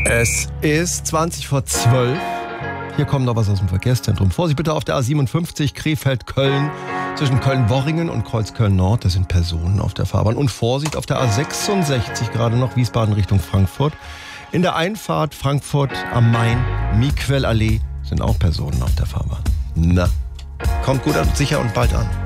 Es ist 20 vor 12. Hier kommt noch was aus dem Verkehrszentrum. Vorsicht bitte auf der A57 Krefeld-Köln. Zwischen Köln-Worringen und Kreuzköln-Nord, da sind Personen auf der Fahrbahn. Und Vorsicht auf der A66, gerade noch Wiesbaden Richtung Frankfurt. In der Einfahrt Frankfurt am Main, Miquellallee, sind auch Personen auf der Fahrbahn. Na, kommt gut und sicher und bald an.